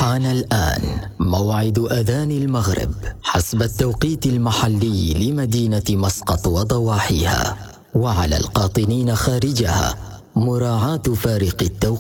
حان الآن موعد أذان المغرب حسب التوقيت المحلي لمدينة مسقط وضواحيها، وعلى القاطنين خارجها مراعاة فارق التوقيت.